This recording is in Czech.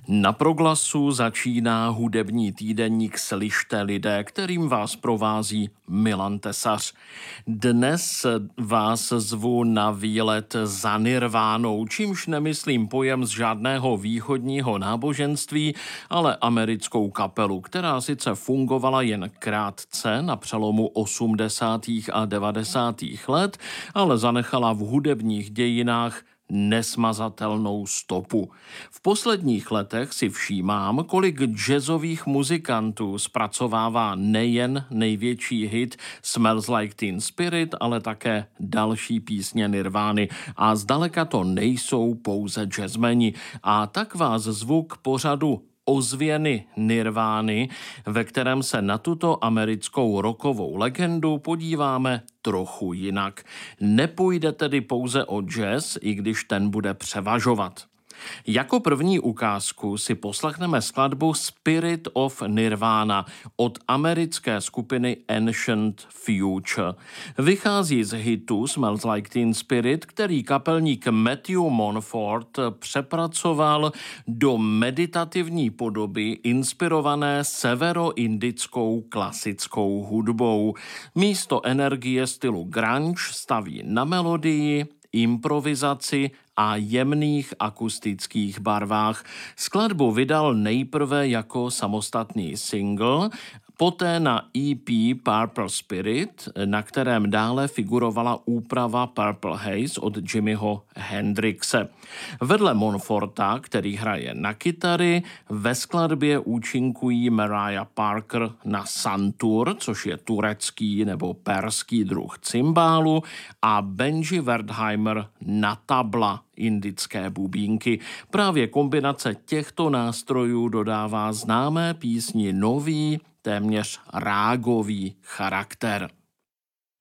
Na Proglasu začíná hudební týdeník Slyšte lidé, kterým vás provází Milan Tesař. Dnes vás zvu na výlet za Nirvánou, čímž nemyslím pojem z žádného východního náboženství, ale americkou kapelu, která sice fungovala jen krátce na přelomu 80. a 90. let, ale zanechala v hudebních dějinách nesmazatelnou stopu. V posledních letech si všímám, kolik jazzových muzikantů zpracovává nejen největší hit Smells Like Teen Spirit, ale také další písně Nirvány. A zdaleka to nejsou pouze jazzmeni. A tak vás zvu k pořadu Ozvěny Nirvány, ve kterém se na tuto americkou rockovou legendu podíváme trochu jinak. Nepůjde tedy pouze o jazz, i když ten bude převažovat. Jako první ukázku si poslechneme skladbu Spirit of Nirvana od americké skupiny Ancient Future. Vychází z hitu Smells Like Teen Spirit, který kapelník Matthew Monfort přepracoval do meditativní podoby inspirované severoindickou klasickou hudbou. Místo energie stylu grunge staví na melodii, improvizaci a jemných akustických barvách. Skladbu vydal nejprve jako samostatný single, poté na EP Purple Spirit, na kterém dále figurovala úprava Purple Haze od Jimiho Hendrixe. Vedle Monforta, který hraje na kytary, ve skladbě účinkují Mariah Parker na santur, což je turecký nebo perský druh cymbálu, a Benji Wertheimer na tabla, indické bubínky. Právě kombinace těchto nástrojů dodává známé písni nový, téměř rágový charakter.